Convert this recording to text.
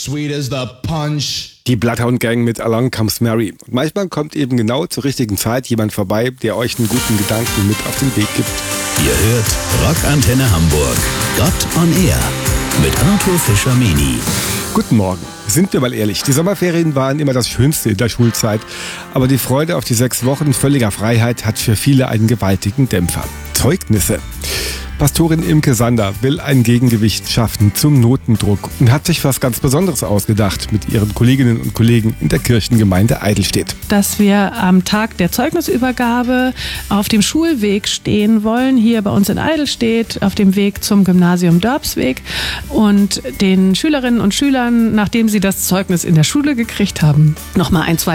sweet as the punch. Die Bloodhound Gang mit Along Comes Mary. Und manchmal kommt eben genau zur richtigen Zeit jemand vorbei, der euch einen guten Gedanken mit auf den Weg gibt. Ihr hört Rockantenne Hamburg. Gott on Air mit Arthur Fischer-Meni. Guten Morgen. Sind wir mal ehrlich, die Sommerferien waren immer das Schönste in der Schulzeit. Aber die Freude auf die 6 Wochen völliger Freiheit hat für viele einen gewaltigen Dämpfer. Zeugnisse. Pastorin Imke Sander will ein Gegengewicht schaffen zum Notendruck und hat sich was ganz Besonderes ausgedacht mit ihren Kolleginnen und Kollegen in der Kirchengemeinde Eidelstedt. Dass wir am Tag der Zeugnisübergabe auf dem Schulweg stehen wollen, hier bei uns in Eidelstedt, auf dem Weg zum Gymnasium Dörpsweg und den Schülerinnen und Schülern, nachdem sie das Zeugnis in der Schule gekriegt haben, nochmal ein, zwei